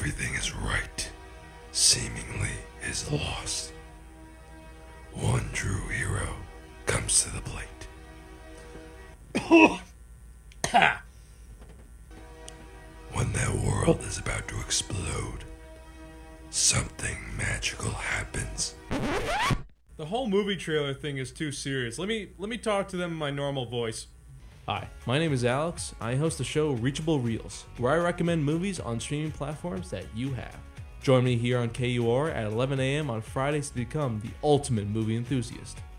everything is right, seemingly is lost. One true hero comes to the plate. When that world is about to explode, something magical happens. The whole movie trailer thing is too serious. Let me talk to them in my normal voice. Hi, my name is Alex. I host the show Reachable Reels, where I recommend movies on streaming platforms that you have. Join me here on KUR at 11 a.m. on Fridays to become the ultimate movie enthusiast.